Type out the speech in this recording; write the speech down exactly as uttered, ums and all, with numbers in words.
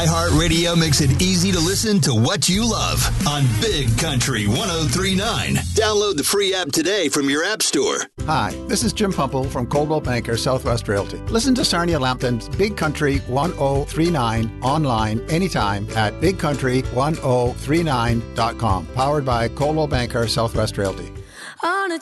iHeartRadio makes it easy to listen to what you love on Big Country one oh three point nine. Download the free app today from your app store. Hi, this is Jim Pumple from Coldwell Banker Southwest Realty. Listen to Sarnia Lampton's Big Country one oh three point nine online anytime at big country one oh three nine dot com. Powered by Coldwell Banker Southwest Realty. On a